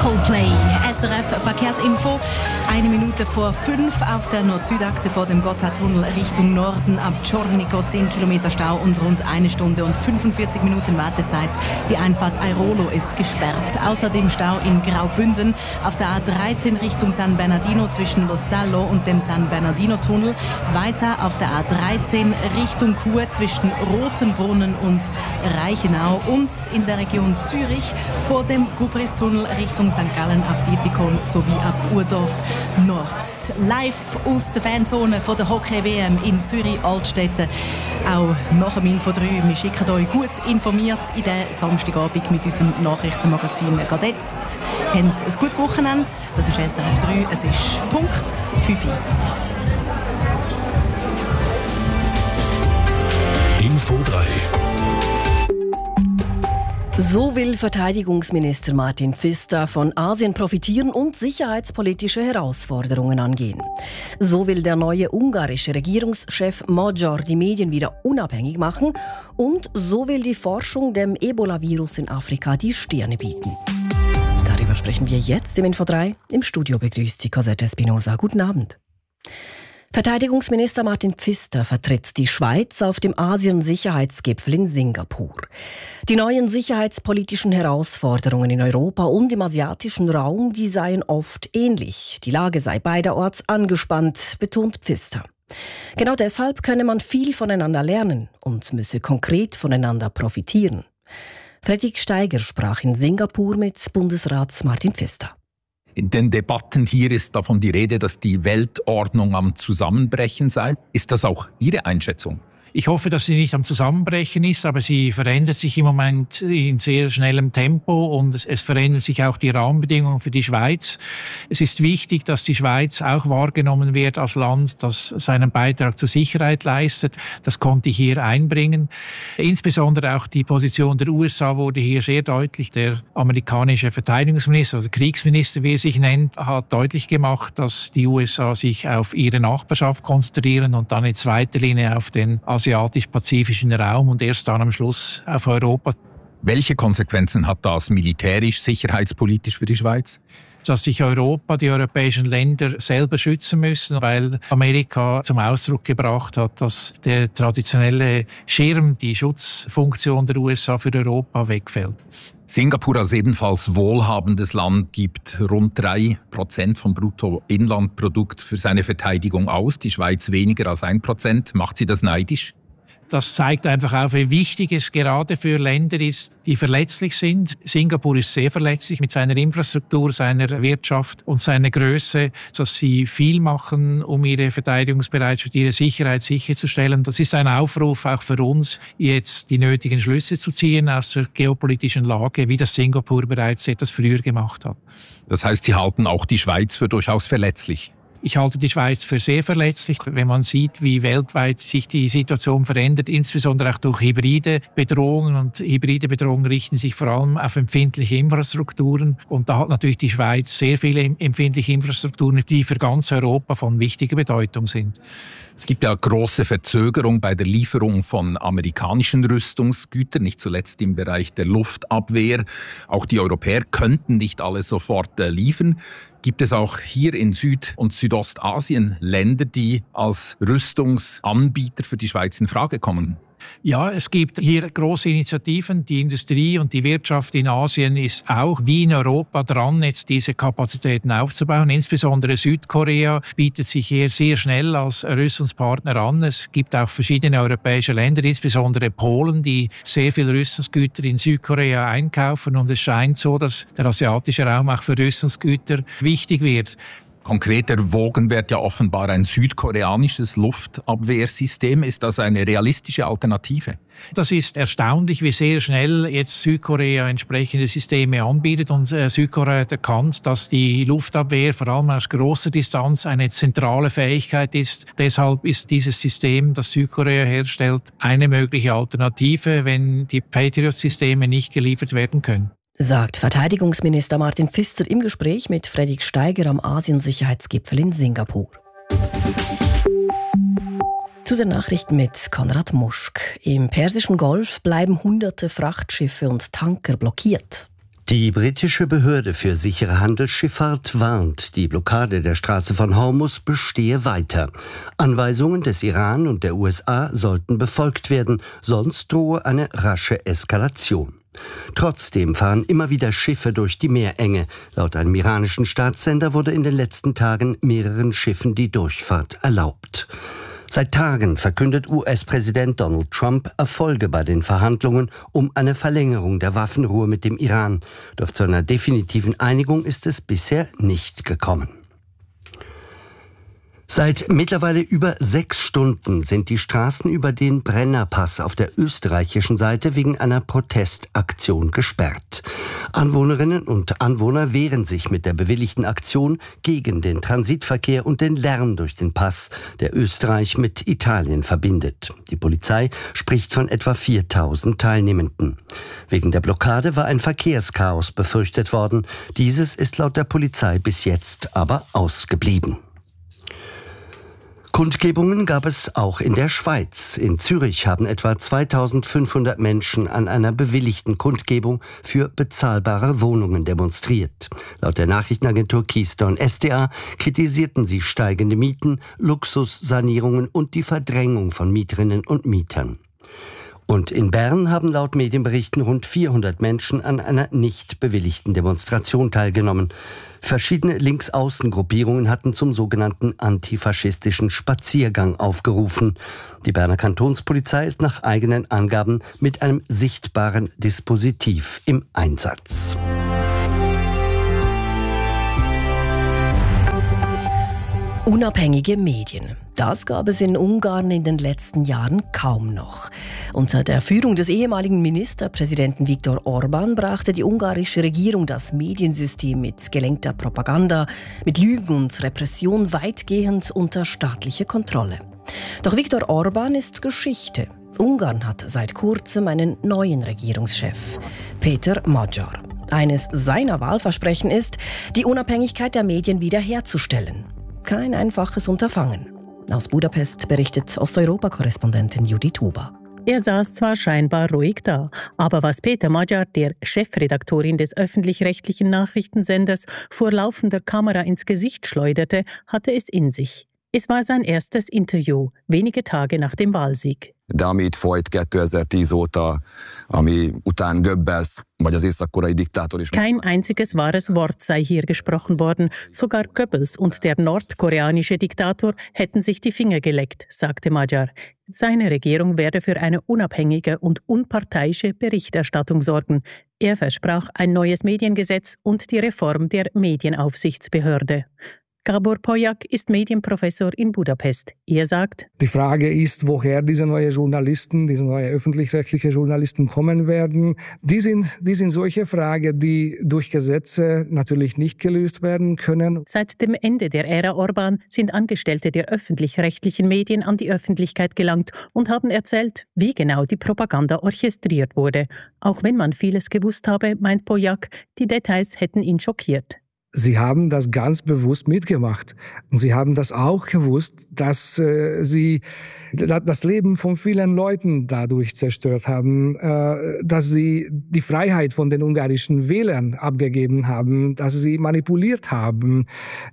Coldplay, SRF Verkehrsinfo. 1 Minute vor 5 auf der Nord-Süd-Achse vor dem Gotthardtunnel Richtung Norden ab Czorniko 10 Kilometer Stau und rund 1 Stunde und 45 Minuten Wartezeit. Die Einfahrt Airolo ist gesperrt. Außerdem Stau in Graubünden auf der A13 Richtung San Bernardino zwischen Lo Stallo und dem San Bernardino-Tunnel. Weiter auf der A13 Richtung Chur zwischen Rotenbrunnen und Reichenau und in der Region Zürich vor dem Gubristunnel Richtung St. Gallen ab Dietikon sowie ab Urdorf Nord. Live aus der Fanzone von der Hockey-WM in Zürich-Altstetten. Auch nach dem Info 3. Wir schicken euch gut informiert in den Samstagabend mit unserem Nachrichtenmagazin «Gerade jetzt». Habt ein gutes Wochenende. Das ist SRF 3. Es ist Punkt 5 Uhr. Info 3. So will Verteidigungsminister Martin Pfister von Asien profitieren und sicherheitspolitische Herausforderungen angehen. So will der neue ungarische Regierungschef Magyar die Medien wieder unabhängig machen und so will die Forschung dem Ebola-Virus in Afrika die Stirne bieten. Darüber sprechen wir jetzt im Info 3. Im Studio begrüßt die Cosette Espinosa. Guten Abend. Verteidigungsminister Martin Pfister vertritt die Schweiz auf dem Asien-Sicherheitsgipfel in Singapur. Die neuen sicherheitspolitischen Herausforderungen in Europa und im asiatischen Raum, die seien oft ähnlich. Die Lage sei beiderorts angespannt, betont Pfister. Genau deshalb könne man viel voneinander lernen und müsse konkret voneinander profitieren. Fredrik Steiger sprach in Singapur mit Bundesrats Martin Pfister. In den Debatten hier ist davon die Rede, dass die Weltordnung am Zusammenbrechen sei. Ist das auch Ihre Einschätzung? Ich hoffe, dass sie nicht am Zusammenbrechen ist, aber sie verändert sich im Moment in sehr schnellem Tempo und es verändern sich auch die Rahmenbedingungen für die Schweiz. Es ist wichtig, dass die Schweiz auch wahrgenommen wird als Land, das seinen Beitrag zur Sicherheit leistet. Das konnte ich hier einbringen. Insbesondere auch die Position der USA wurde hier sehr deutlich. Der amerikanische Verteidigungsminister oder Kriegsminister, wie er sich nennt, hat deutlich gemacht, dass die USA sich auf ihre Nachbarschaft konzentrieren und dann in zweiter Linie auf den asiatisch-pazifischen Raum und erst dann am Schluss auf Europa. Welche Konsequenzen hat das militärisch, sicherheitspolitisch für die Schweiz? Dass sich Europa, die europäischen Länder selber schützen müssen, weil Amerika zum Ausdruck gebracht hat, dass der traditionelle Schirm, die Schutzfunktion der USA für Europa wegfällt. Singapur als ebenfalls wohlhabendes Land gibt rund 3% vom Bruttoinlandprodukt für seine Verteidigung aus, die Schweiz weniger als 1%. Macht Sie das neidisch? Das zeigt einfach auch, wie wichtig es gerade für Länder ist, die verletzlich sind. Singapur ist sehr verletzlich mit seiner Infrastruktur, seiner Wirtschaft und seiner Größe, dass sie viel machen, um ihre Verteidigungsbereitschaft, ihre Sicherheit sicherzustellen. Das ist ein Aufruf auch für uns, jetzt die nötigen Schlüsse zu ziehen aus der geopolitischen Lage, wie das Singapur bereits etwas früher gemacht hat. Das heißt, Sie halten auch die Schweiz für durchaus verletzlich? Ich halte die Schweiz für sehr verletzlich, wenn man sieht, wie weltweit sich die Situation verändert, insbesondere auch durch hybride Bedrohungen. Und hybride Bedrohungen richten sich vor allem auf empfindliche Infrastrukturen. Und da hat natürlich die Schweiz sehr viele empfindliche Infrastrukturen, die für ganz Europa von wichtiger Bedeutung sind. Es gibt ja große Verzögerung bei der Lieferung von amerikanischen Rüstungsgütern, nicht zuletzt im Bereich der Luftabwehr. Auch die Europäer könnten nicht alle sofort liefern. Gibt es auch hier in Süd- und Südostasien Länder, die als Rüstungsanbieter für die Schweiz in Frage kommen? Ja, es gibt hier große Initiativen. Die Industrie und die Wirtschaft in Asien ist auch wie in Europa dran, jetzt diese Kapazitäten aufzubauen. Insbesondere Südkorea bietet sich hier sehr schnell als Rüstungspartner an. Es gibt auch verschiedene europäische Länder, insbesondere Polen, die sehr viel Rüstungsgüter in Südkorea einkaufen. Und es scheint so, dass der asiatische Raum auch für Rüstungsgüter wichtig wird. Konkret erwogen wird ja offenbar ein südkoreanisches Luftabwehrsystem. Ist das eine realistische Alternative? Das ist erstaunlich, wie sehr schnell jetzt Südkorea entsprechende Systeme anbietet. Und Südkorea hat erkannt, dass die Luftabwehr vor allem aus großer Distanz eine zentrale Fähigkeit ist. Deshalb ist dieses System, das Südkorea herstellt, eine mögliche Alternative, wenn die Patriot-Systeme nicht geliefert werden können. Sagt Verteidigungsminister Martin Pfister im Gespräch mit Fredrik Steiger am Asien-Sicherheitsgipfel in Singapur. Zu den Nachrichten mit Konrad Muschk. Im Persischen Golf bleiben hunderte Frachtschiffe und Tanker blockiert. Die britische Behörde für sichere Handelsschifffahrt warnt, die Blockade der Straße von Hormuz bestehe weiter. Anweisungen des Iran und der USA sollten befolgt werden, sonst drohe eine rasche Eskalation. Trotzdem fahren immer wieder Schiffe durch die Meerenge. Laut einem iranischen Staatssender wurde in den letzten Tagen mehreren Schiffen die Durchfahrt erlaubt. Seit Tagen verkündet US-Präsident Donald Trump Erfolge bei den Verhandlungen um eine Verlängerung der Waffenruhe mit dem Iran. Doch zu einer definitiven Einigung ist es bisher nicht gekommen. Seit mittlerweile über 6 Stunden sind die Straßen über den Brennerpass auf der österreichischen Seite wegen einer Protestaktion gesperrt. Anwohnerinnen und Anwohner wehren sich mit der bewilligten Aktion gegen den Transitverkehr und den Lärm durch den Pass, der Österreich mit Italien verbindet. Die Polizei spricht von etwa 4.000 Teilnehmenden. Wegen der Blockade war ein Verkehrschaos befürchtet worden. Dieses ist laut der Polizei bis jetzt aber ausgeblieben. Kundgebungen gab es auch in der Schweiz. In Zürich haben etwa 2.500 Menschen an einer bewilligten Kundgebung für bezahlbare Wohnungen demonstriert. Laut der Nachrichtenagentur Keystone SDA kritisierten sie steigende Mieten, Luxussanierungen und die Verdrängung von Mieterinnen und Mietern. Und in Bern haben laut Medienberichten rund 400 Menschen an einer nicht bewilligten Demonstration teilgenommen. Verschiedene Linksaußengruppierungen hatten zum sogenannten antifaschistischen Spaziergang aufgerufen. Die Berner Kantonspolizei ist nach eigenen Angaben mit einem sichtbaren Dispositiv im Einsatz. Unabhängige Medien. Das gab es in Ungarn in den letzten Jahren kaum noch. Unter der Führung des ehemaligen Ministerpräsidenten Viktor Orbán brachte die ungarische Regierung das Mediensystem mit gelenkter Propaganda, mit Lügen und Repression weitgehend unter staatliche Kontrolle. Doch Viktor Orbán ist Geschichte. Ungarn hat seit kurzem einen neuen Regierungschef, Péter Magyar. Eines seiner Wahlversprechen ist, die Unabhängigkeit der Medien wiederherzustellen. Kein einfaches Unterfangen. Aus Budapest berichtet Osteuropa-Korrespondentin Judith Huber. Er saß zwar scheinbar ruhig da, aber was Péter Magyar, der Chefredaktorin des öffentlich-rechtlichen Nachrichtensenders, vor laufender Kamera ins Gesicht schleuderte, hatte es in sich. Es war sein erstes Interview, wenige Tage nach dem Wahlsieg. De ami itt folyt 2010 óta, ami után Goebbels vagy az észak-koreai diktátor is... Kein einziges wahres Wort sei hier gesprochen worden. Sogar Goebbels und der nordkoreanische Diktator hätten sich die Finger geleckt, sagte Magyar. Seine Regierung werde für eine unabhängige und unparteiische Berichterstattung sorgen. Er versprach ein neues Mediengesetz und die Reform der Medienaufsichtsbehörde. Gábor Polyák ist Medienprofessor in Budapest. Er sagt, die Frage ist, woher diese neuen Journalisten, diese neuen öffentlich-rechtlichen Journalisten kommen werden. Die sind solche Fragen, die durch Gesetze natürlich nicht gelöst werden können. Seit dem Ende der Ära Orbán sind Angestellte der öffentlich-rechtlichen Medien an die Öffentlichkeit gelangt und haben erzählt, wie genau die Propaganda orchestriert wurde. Auch wenn man vieles gewusst habe, meint Polyák, die Details hätten ihn schockiert. Sie haben das ganz bewusst mitgemacht. Und sie haben das auch gewusst, dass sie das Leben von vielen Leuten dadurch zerstört haben, dass sie die Freiheit von den ungarischen Wählern abgegeben haben, dass sie manipuliert haben.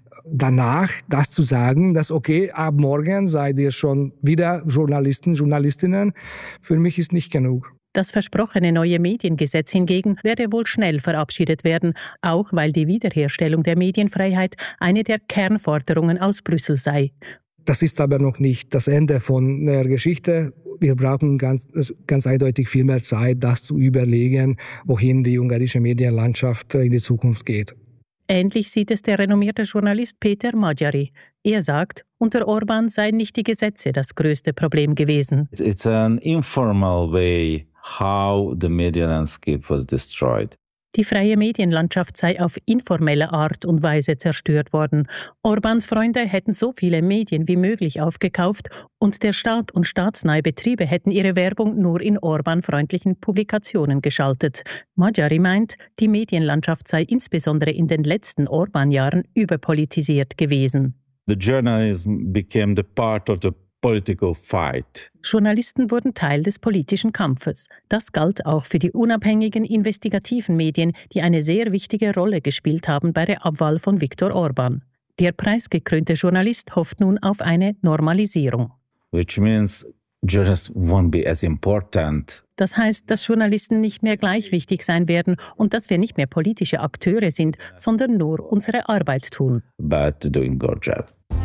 Danach das zu sagen, dass okay, ab morgen seid ihr schon wieder Journalisten, Journalistinnen, für mich ist nicht genug. Das versprochene neue Mediengesetz hingegen werde wohl schnell verabschiedet werden, auch weil die Wiederherstellung der Medienfreiheit eine der Kernforderungen aus Brüssel sei. Das ist aber noch nicht das Ende von der Geschichte. Wir brauchen ganz eindeutig viel mehr Zeit, das zu überlegen, wohin die ungarische Medienlandschaft in die Zukunft geht. Ähnlich sieht es der renommierte Journalist Péter Magyari. Er sagt, unter Orbán seien nicht die Gesetze das größte Problem gewesen. It's an informal way how the media landscape was destroyed. Die freie Medienlandschaft sei auf informelle Art und Weise zerstört worden. Orbáns Freunde hätten so viele Medien wie möglich aufgekauft und der Staat und staatsnahe Betriebe hätten ihre Werbung nur in Orbán-freundlichen Publikationen geschaltet. Magyari meint, die Medienlandschaft sei insbesondere in den letzten Orbán-Jahren überpolitisiert gewesen. The journalism became the part of the political fight. Journalisten wurden Teil des politischen Kampfes. Das galt auch für die unabhängigen investigativen Medien, die eine sehr wichtige Rolle gespielt haben bei der Abwahl von Viktor Orbán. Der preisgekrönte Journalist hofft nun auf eine Normalisierung. Which means journalists won't be as important. Das heißt, dass Journalisten nicht mehr gleich wichtig sein werden und dass wir nicht mehr politische Akteure sind, sondern nur unsere Arbeit tun. But doing good job.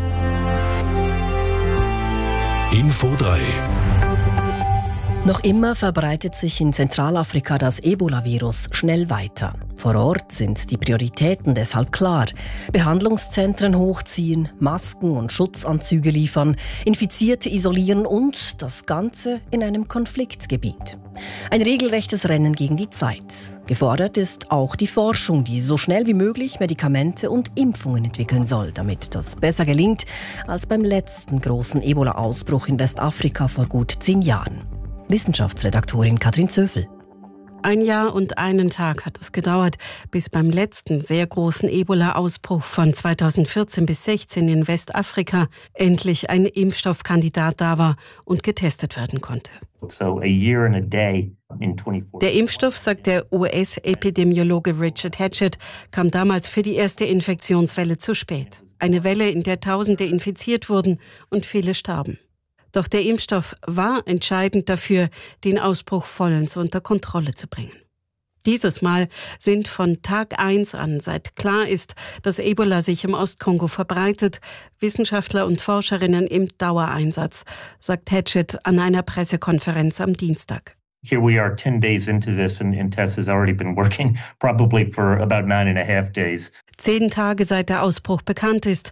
Info 3. Noch immer verbreitet sich in Zentralafrika das Ebola-Virus schnell weiter. Vor Ort sind die Prioritäten deshalb klar. Behandlungszentren hochziehen, Masken und Schutzanzüge liefern, Infizierte isolieren und das Ganze in einem Konfliktgebiet. Ein regelrechtes Rennen gegen die Zeit. Gefordert ist auch die Forschung, die so schnell wie möglich Medikamente und Impfungen entwickeln soll, damit das besser gelingt als beim letzten großen Ebola-Ausbruch in Westafrika vor gut 10 Jahren. Wissenschaftsredaktorin Katrin Zöfel. 1 Jahr und 1 Tag hat es gedauert, bis beim letzten sehr großen Ebola-Ausbruch von 2014 bis 2016 in Westafrika endlich ein Impfstoffkandidat da war und getestet werden konnte. Der Impfstoff, sagt der US-Epidemiologe Richard Hatchett, kam damals für die erste Infektionswelle zu spät. Eine Welle, in der Tausende infiziert wurden und viele starben. Doch der Impfstoff war entscheidend dafür, den Ausbruch vollends unter Kontrolle zu bringen. Dieses Mal sind von Tag 1 an, seit klar ist, dass Ebola sich im Ostkongo verbreitet, Wissenschaftler und Forscherinnen im Dauereinsatz, sagt Hatchett an einer Pressekonferenz am Dienstag. Here we are 10 days into this and Tess has already been working probably for about 9.5 days. 10 Tage seit der Ausbruch bekannt ist,